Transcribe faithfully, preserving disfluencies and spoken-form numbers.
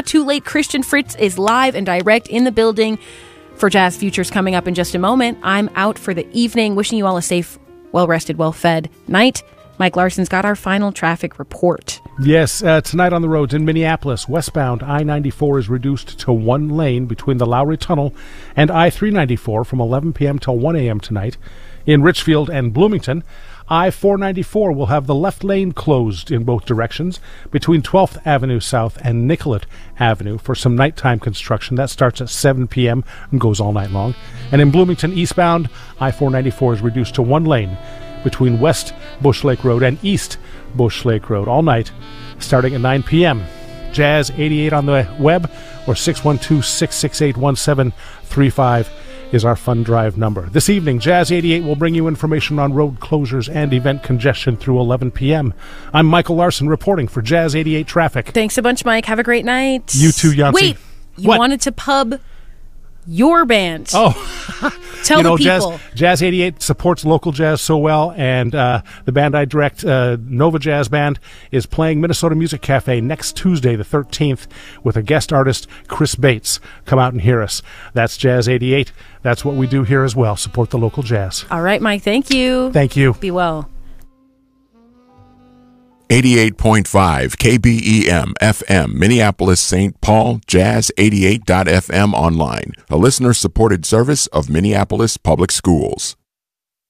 not too late. Christian Fritz is live and direct in the building for Jazz Futures coming up in just a moment. I'm out for the evening, wishing you all a safe, well-rested, well-fed night. Mike Larson's got our final traffic report. Yes, uh, tonight on the roads in Minneapolis, westbound I ninety-four is reduced to one lane between the Lowry Tunnel and I three ninety-four from eleven p.m. till one a.m. tonight. In Richfield and Bloomington, I four ninety-four will have the left lane closed in both directions between twelfth Avenue South and Nicollet Avenue for some nighttime construction. That starts at seven p.m. and goes all night long. And in Bloomington eastbound, I four ninety-four is reduced to one lane between West Bush Lake Road and East Bush Lake Road all night, starting at nine p.m. Jazz eighty-eight on the web, or six one two, six six eight, one seven three five is our Fun Drive number. This evening, Jazz eighty-eight will bring you information on road closures and event congestion through eleven p.m. I'm Michael Larson reporting for Jazz eighty-eight Traffic. Thanks a bunch, Mike. Have a great night. You too, Yancey. Wait, you what? wanted to pub your band. Oh, tell you know, the people. Jazz, Jazz eighty-eight supports local jazz so well, and uh, the band I direct, uh, Nova Jazz Band, is playing Minnesota Music Cafe next Tuesday, the thirteenth, with a guest artist, Chris Bates. Come out and hear us. That's Jazz eighty-eight. That's what we do here as well. Support the local jazz. All right, Mike. Thank you. Thank you. Be well. eighty-eight point five K B E M F M, Minneapolis, Saint Paul, jazz eighty-eight dot f m online, a listener-supported service of Minneapolis Public Schools.